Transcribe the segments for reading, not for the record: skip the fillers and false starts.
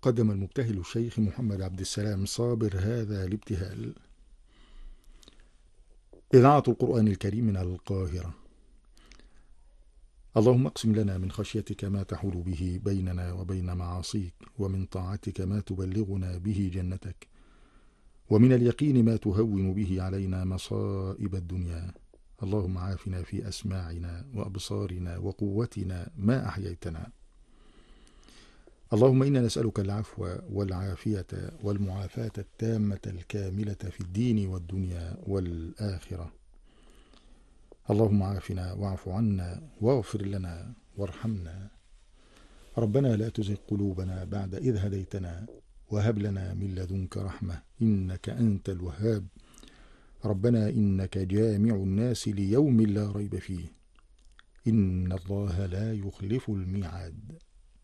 قدم المبتهل الشيخ محمد عبد السلام صابر هذا الابتهال. إذاعة القرآن الكريم من القاهرة. اللهم اقسم لنا من خشيتك ما تحول به بيننا وبين معاصيك، ومن طاعتك ما تبلغنا به جنتك، ومن اليقين ما تهون به علينا مصائب الدنيا. اللهم عافنا في أسماعنا وأبصارنا وقوتنا ما أحييتنا. اللهم إنا نسألك العفو والعافية والمعافاة التامة الكاملة في الدين والدنيا والآخرة. اللهم عافنا واعف عنا واغفر لنا وارحمنا. ربنا لا تزغ قلوبنا بعد إذ هديتنا وهب لنا من لدنك رحمة إنك أنت الوهاب. ربنا إنك جامع الناس ليوم لا ريب فيه، إن الله لا يخلف الميعاد.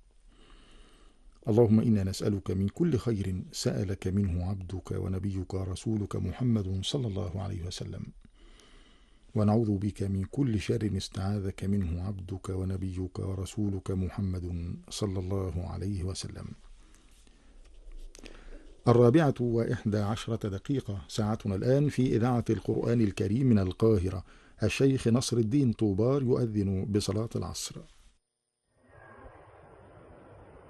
اللهم إنا نسألك من كل خير سألك منه عبدك ونبيك رسولك محمد صلى الله عليه وسلم، ونعوذ بك من كل شر استعاذك منه عبدك ونبيك ورسولك محمد صلى الله عليه وسلم. 4:11 ساعتنا الآن في إذاعة القرآن الكريم من القاهرة. الشيخ نصر الدين طوبار يؤذن بصلاة العصر.